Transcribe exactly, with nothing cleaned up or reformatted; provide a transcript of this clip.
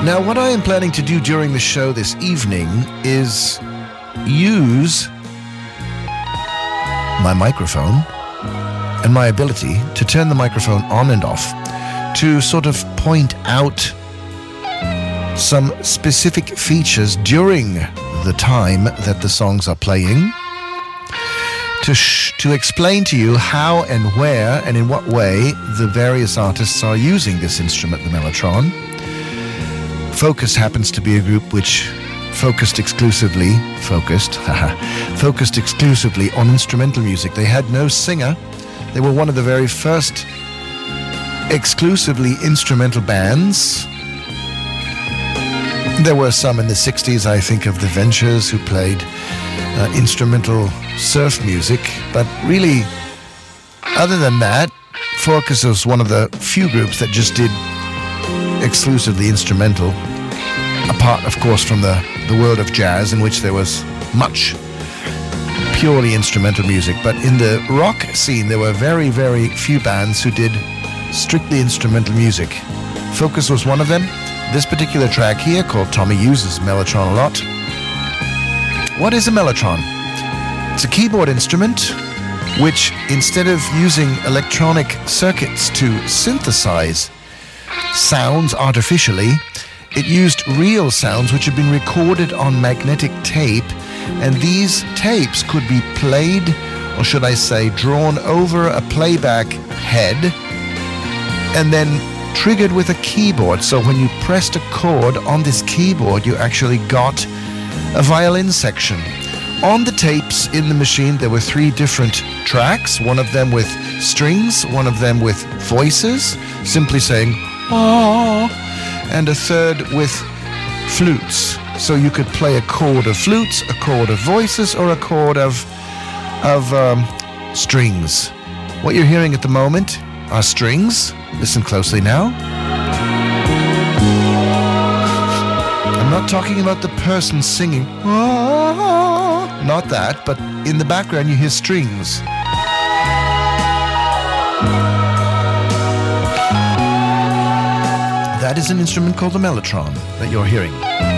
Now, what I am planning to do during the show this evening is use my microphone and my ability to turn the microphone on and off to sort of point out some specific features during the time that the songs are playing, to sh- to explain to you how and where and in what way the various artists are using this instrument, the mellotron. Focus happens to be a group which focused exclusively, focused, haha, focused exclusively on instrumental music. They had no singer. They were one of the very first exclusively instrumental bands. There were some in the sixties, I think of the Ventures, who played uh, instrumental surf music. But really, other than that, Focus was one of the few groups that just did exclusively instrumental, apart, of course, from the, the world of jazz, in which there was much purely instrumental music. But in the rock scene, there were very, very few bands who did strictly instrumental music. Focus was one of them. This particular track here, called Tommy Uses Mellotron a Lot. What is a mellotron? It's a keyboard instrument which, instead of using electronic circuits to synthesize sounds artificially, it used real sounds which had been recorded on magnetic tape, and these tapes could be played, or should I say drawn over a playback head and then triggered with a keyboard. So when you pressed a chord on this keyboard, you actually got a violin section. On the tapes in the machine, there were three different tracks, one of them with strings, one of them with voices, simply saying, "ah," and a third with flutes. So you could play a chord of flutes, a chord of voices, or a chord of, of um, strings. What you're hearing at the moment are strings. Listen closely now. I'm not talking about the person singing, "ah," not that, but in the background you hear strings. That is an instrument called the mellotron that you're hearing.